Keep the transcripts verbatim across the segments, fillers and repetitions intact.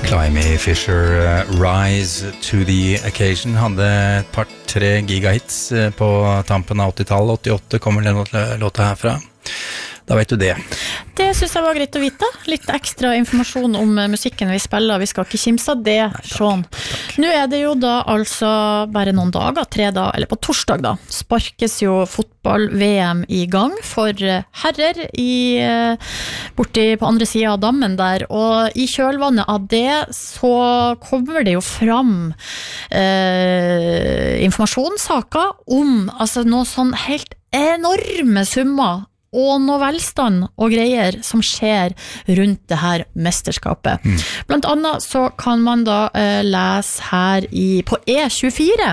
Climby Fisher, uh, Rise to the Occasion, hadde et par tre gigahits uh, på tampen av åttitallet, åttiåtte kommer den låta herfra. Da vet du det. Det synes jeg var greit å vite. Litt ekstra informasjon om musikken vi spiller. Vi skal ikke kimse av det, Sean. Nå er det jo da altså bare noen dager, tre dager, eller på torsdag da, sparkes jo fotball-V M i gang for herrer i, borti på andre siden av dammen der. Og i kjølvannet av det så kommer det jo fram eh, informasjonssaker om altså noe sånn helt enorme summer og noe velstand og greier som skjer rundt det her mesterskapet. Mm. Blant annet så kan man da uh, lese her i, på E tjuefire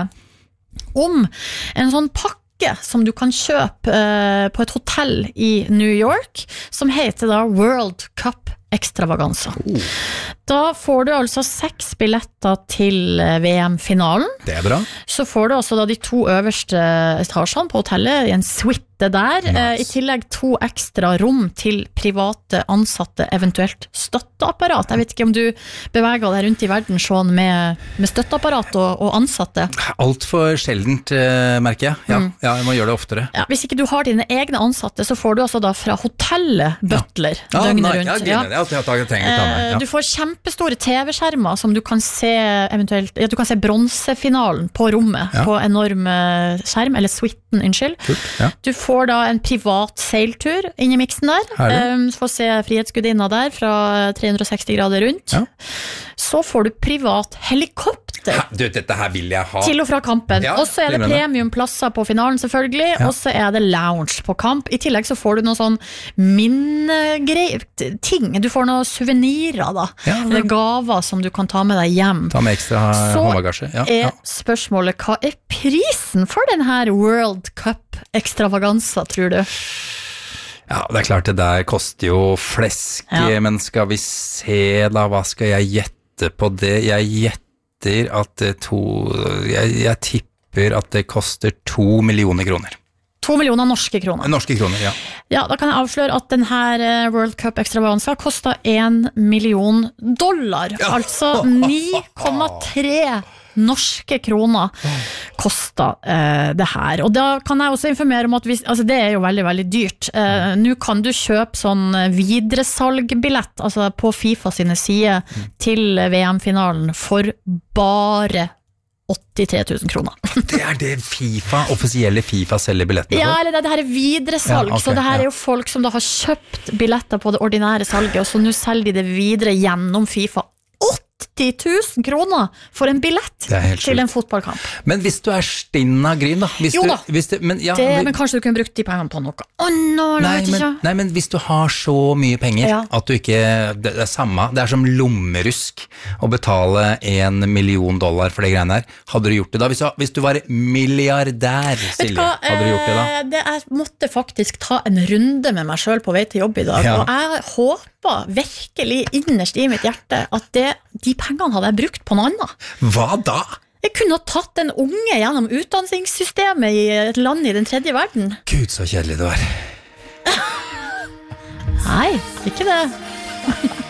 om en sånn pakke som du kan kjøpe uh, på et hotell i New York, som heter da World Cup Extravaganza. Oh. Da får du altså seks billetter til V M-finalen. Det er bra. Så får du altså da de to øverste etasjene på hotellet i en suite der, nice. I tillegg to ekstra rom til private ansatte, eventuelt støtteapparat. Jeg vet ikke om du beveger deg rundt i verden sånn med, med støtteapparat og, og ansatte. Alt for sjeldent, uh, merker jeg. Ja, mm. ja, jeg må gjøre det oftere. Ja, hvis ikke du har dine egne ansatte, så får du altså da fra hotellet butler ja. døgnet ja, rundt. Ja, ja. Jeg, jeg, jeg, jeg, jeg, ja. Du får kjempestore T V-skjermer som du kan se eventuelt, ja, du kan se bronsefinalen på rommet, ja. På enorm skjerm, eller suiten, unnskyld. Kult, ja. Du får da en privat seiltur inn i miksen der. Um, får se Frihetsgudinna der fra tre hundre og seksti grader rundt. Ja. Så får du privat helikopter. Du, dette her vil jeg ha. Til og fra kampen. Ja, og så er det premiumplasser på finalen selvfølgelig, ja. Og så er det lounge på kamp. I tillegg så får du noe sånn minnegreier, ting. Du får noen souvenirer da. Ja, ja. Eller gaver som du kan ta med deg hjem. Ta med ekstra håndbagasje. Ja, så er ja. Spørsmålet, hva er prisen for den her World Cup Extravaganza, tror du? Ja, det er klart det der koster jo flesk, ja. Men skal vi se da, hva skal jeg gjette på det? Jeg gjetter at det to, jeg, jeg tipper at det koster to millioner kroner. To millioner norske kroner. Norske kroner, ja. Ja, da kan jeg avsløre at denne World Cup Extravaganza kostet en million dollar. Ja. Altså ni komma tre norske kroner kostet uh, det her. Og da kan jeg også informere om at vi, altså det er jo veldig, veldig dyrt. Uh, Nå kan du kjøpe sånn videresalgbillett, altså på FIFA sine sider mm. til V M-finalen for bare åttitre tusen kroner. Det er det FIFA, offisielle FIFA selger billettene for? Ja, eller det, det her er videresalg, ja, okay, så det her ja. Er jo folk som da har kjøpt billetter på det ordinære salget, og så nå selger de det videre gjennom FIFA. åtti tusen kroner for en billett til en fotballkamp. Men hvis du er stinn av gryn da, hvis jo du, da, hvis du, men, ja, det, men, men kanskje du kunne brukt de pengene på noe. Å oh, no, nei, men, nei, men hvis du har så mye penger ja. At du ikke, det er samme, det er som lommerusk å betale en million dollar for det greiene her. Hadde du gjort det da? Hvis du, hvis du var milliardær, Silje, hadde du gjort det da? Det, jeg måtte faktisk ta en runde med meg selv på vei til jobb i dag, ja. Og jeg håper virkelig innerst i mitt hjerte at det, de pengene hadde jeg brukt på noe annet. Hva da? Jeg kunne ha tatt en unge gjennom utdanningssystemet i et land i den tredje verden. Gud, så kjedelig det var. Nei, ikke det.